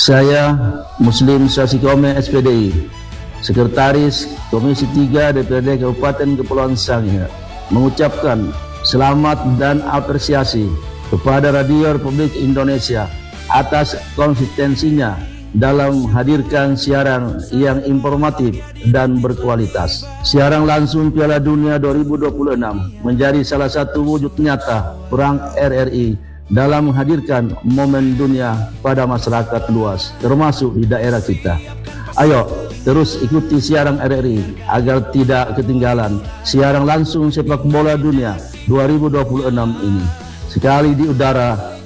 Saya Muslim Sasikome SPDI, Sekretaris Komisi 3 DPRD Kabupaten Kepulauan Sangihe, mengucapkan selamat dan apresiasi kepada Radio Republik Indonesia atas konsistensinya dalam menghadirkan siaran yang informatif dan berkualitas. Siaran langsung Piala Dunia 2026 menjadi salah satu wujud nyata peran RRI dalam menghadirkan momen dunia pada masyarakat luas, termasuk di daerah kita. Ayo terus ikuti siaran RRI agar tidak ketinggalan siaran langsung sepak bola dunia 2026 ini. Sekali di udara,